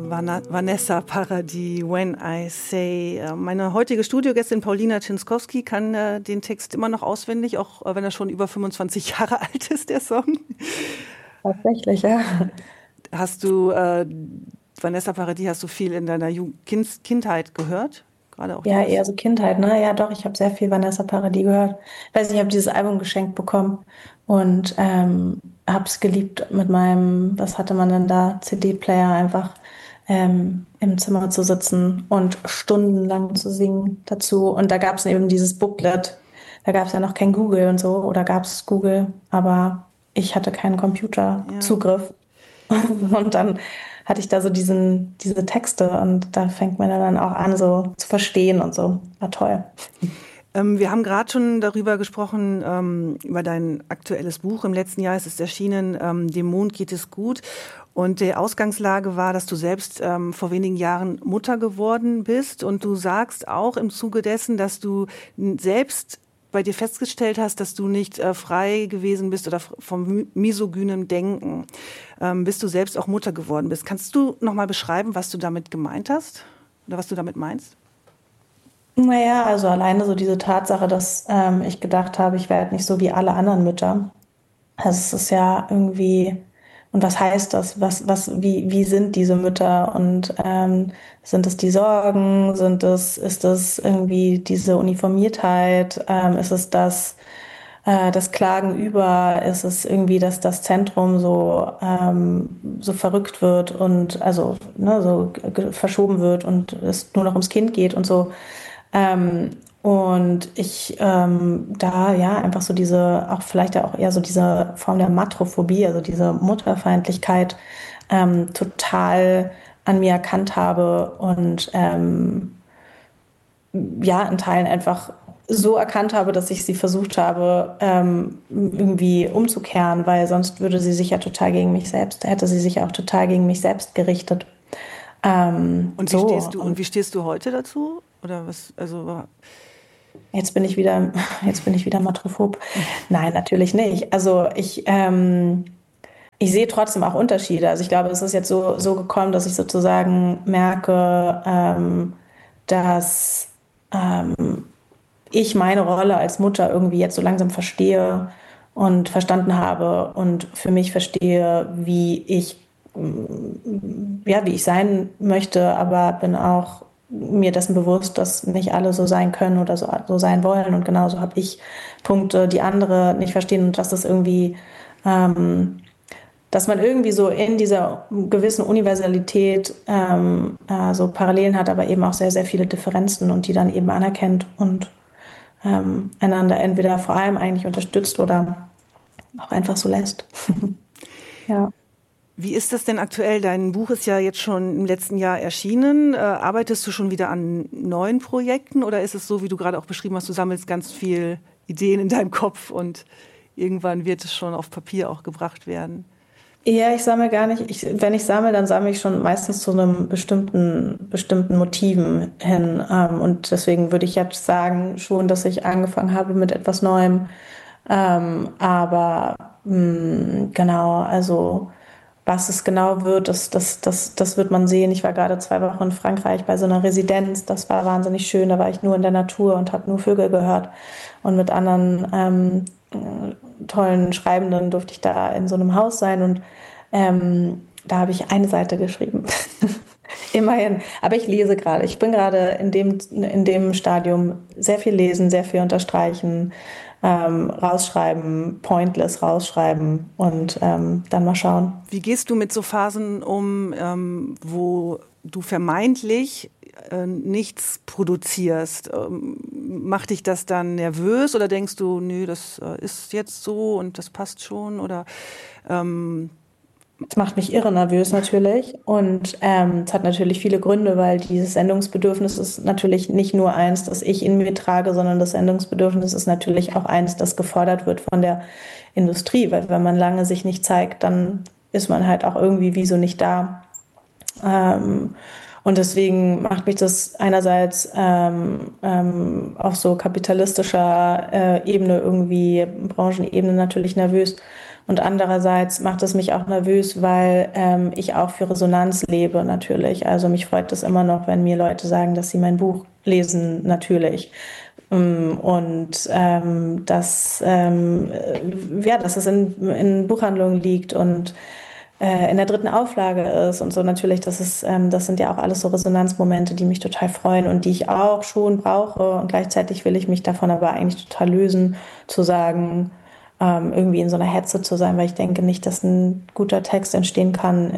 Vanessa Paradis, When I Say. Meine heutige Studiogästin Paulina Chinskowski kann den Text immer noch auswendig, auch wenn er schon über 25 Jahre alt ist, der Song. Tatsächlich, ja. Hast du, Vanessa Paradis, hast du viel in deiner Kindheit gehört? Gerade auch Ja, eher so Kindheit, ne? Ja, doch, ich habe sehr viel Vanessa Paradis gehört. Ich weiß nicht, ich habe dieses Album geschenkt bekommen und habe es geliebt mit meinem, was hatte man denn da, CD-Player einfach im Zimmer zu sitzen und stundenlang zu singen dazu. Und da gab es eben dieses Booklet. Da gab es ja noch kein Google und so, oder gab es Google, aber ich hatte keinen Computerzugriff. Und dann hatte ich da so diese Texte und da fängt man dann auch an, so zu verstehen und so. War toll. Wir haben gerade schon darüber gesprochen, über dein aktuelles Buch. Im letzten Jahr ist es erschienen, Dem Mond geht es gut. Und die Ausgangslage war, dass du selbst vor wenigen Jahren Mutter geworden bist. Und du sagst auch im Zuge dessen, dass du selbst bei dir festgestellt hast, dass du nicht frei gewesen bist oder vom misogynen Denken, bis du selbst auch Mutter geworden bist. Kannst du noch mal beschreiben, was du damit gemeint hast oder was du damit meinst? Naja, also alleine so diese Tatsache, dass ich gedacht habe, ich werde nicht so wie alle anderen Mütter. Also es ist ja irgendwie, und was heißt das? Wie sind diese Mütter? Und sind es die Sorgen? Ist es irgendwie diese Uniformiertheit? Ist es das Klagen über? Ist es irgendwie, dass das Zentrum so verrückt wird und also ne, so verschoben wird und es nur noch ums Kind geht und so? Und ich da ja einfach so auch vielleicht ja auch eher so diese Form der Matrophobie, also diese Mutterfeindlichkeit, total an mir erkannt habe und ja, in Teilen einfach so erkannt habe, dass ich sie versucht habe, irgendwie umzukehren, weil sonst würde sie sich ja total gegen mich selbst, hätte sie sich auch total gegen mich selbst gerichtet. Und wie stehst du heute dazu? Oder was, also jetzt bin ich wieder matrophob. Nein, natürlich nicht. Also ich sehe trotzdem auch Unterschiede. Also ich glaube, es ist jetzt so gekommen, dass ich sozusagen merke, dass ich meine Rolle als Mutter irgendwie jetzt so langsam verstehe und verstanden habe und für mich verstehe, wie ich sein möchte, aber bin auch mir dessen bewusst, dass nicht alle so sein können oder so sein wollen. Und genauso habe ich Punkte, die andere nicht verstehen und dass das irgendwie, dass man irgendwie so in dieser gewissen Universalität so Parallelen hat, aber eben auch sehr, sehr viele Differenzen und die dann eben anerkennt und einander entweder vor allem eigentlich unterstützt oder auch einfach so lässt. Ja. Wie ist das denn aktuell? Dein Buch ist ja jetzt schon im letzten Jahr erschienen. Arbeitest du schon wieder an neuen Projekten oder ist es so, wie du gerade auch beschrieben hast, du sammelst ganz viel Ideen in deinem Kopf und irgendwann wird es schon auf Papier auch gebracht werden? Ja, ich sammle gar nicht. Wenn ich sammle, dann sammle ich schon meistens zu einem bestimmten Motiven hin. Und deswegen würde ich jetzt sagen schon, dass ich angefangen habe mit etwas Neuem. Aber genau, also was es genau wird, das wird man sehen. Ich war gerade 2 Wochen in Frankreich bei so einer Residenz. Das war wahnsinnig schön. Da war ich nur in der Natur und habe nur Vögel gehört. Und mit anderen tollen Schreibenden durfte ich da in so einem Haus sein. Und da habe ich eine Seite geschrieben. Immerhin. Aber ich lese gerade. Ich bin gerade in dem Stadium sehr viel lesen, sehr viel unterstreichen, rausschreiben, pointless rausschreiben und dann mal schauen. Wie gehst du mit so Phasen um, wo du vermeintlich nichts produzierst? Macht dich das dann nervös oder denkst du, nö, das ist jetzt so und das passt schon? Oder das macht mich irre nervös natürlich und es hat natürlich viele Gründe, weil dieses Sendungsbedürfnis ist natürlich nicht nur eins, das ich in mir trage, sondern das Sendungsbedürfnis ist natürlich auch eins, das gefordert wird von der Industrie, weil wenn man lange sich nicht zeigt, dann ist man halt auch irgendwie wie so nicht da. Und deswegen macht mich das einerseits auf so kapitalistischer Ebene irgendwie, Branchenebene natürlich nervös. Und andererseits macht es mich auch nervös, weil ich auch für Resonanz lebe natürlich. Also mich freut es immer noch, wenn mir Leute sagen, dass sie mein Buch lesen, natürlich. Und dass es in Buchhandlungen liegt und in der 3. Auflage ist und so natürlich, das sind ja auch alles so Resonanzmomente, die mich total freuen und die ich auch schon brauche. Und gleichzeitig will ich mich davon aber eigentlich total lösen, zu sagen, irgendwie in so einer Hetze zu sein, weil ich denke nicht, dass ein guter Text entstehen kann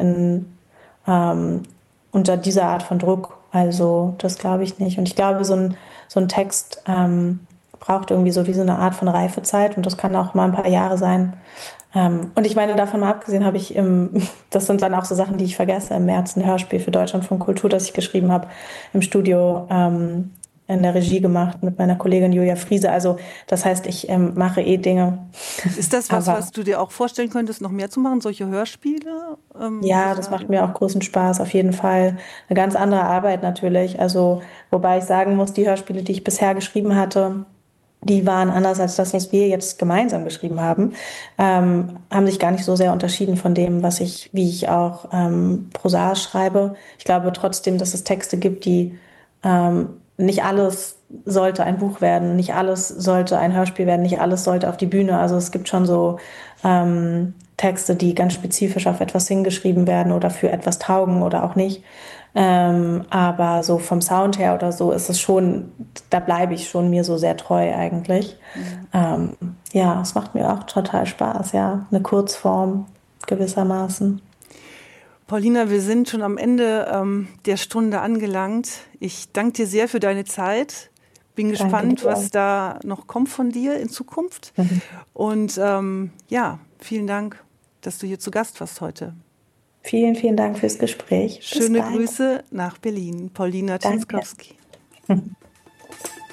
unter dieser Art von Druck. Also das glaube ich nicht. Und ich glaube, so ein Text braucht irgendwie so wie so eine Art von Reifezeit und das kann auch mal ein paar Jahre sein. Und ich meine, davon mal abgesehen habe ich das sind dann auch so Sachen, die ich vergesse, im März ein Hörspiel für Deutschlandfunk Kultur, das ich geschrieben habe, im Studio in der Regie gemacht mit meiner Kollegin Julia Friese. Also das heißt, ich mache Dinge. Ist das was du dir auch vorstellen könntest, noch mehr zu machen, solche Hörspiele? Ja, das macht mir auch großen Spaß, auf jeden Fall. Eine ganz andere Arbeit natürlich. Also, wobei ich sagen muss, die Hörspiele, die ich bisher geschrieben hatte, die waren anders als das, was wir jetzt gemeinsam geschrieben haben, haben sich gar nicht so sehr unterschieden von dem, wie ich auch Prosage schreibe. Ich glaube trotzdem, dass es Texte gibt, die nicht alles sollte ein Buch werden, nicht alles sollte ein Hörspiel werden, nicht alles sollte auf die Bühne. Also es gibt schon so Texte, die ganz spezifisch auf etwas hingeschrieben werden oder für etwas taugen oder auch nicht. Aber so vom Sound her oder so ist es schon, da bleibe ich schon mir so sehr treu eigentlich. Ja, es macht mir auch total Spaß, ja. Eine Kurzform gewissermaßen. Paulina, wir sind schon am Ende der Stunde angelangt. Ich danke dir sehr für deine Zeit. Bin gespannt, was da noch kommt von dir in Zukunft. Und ja, vielen Dank, dass du hier zu Gast warst heute. Vielen, vielen Dank fürs Gespräch. Schöne Grüße nach Berlin. Paulina Czenkowski.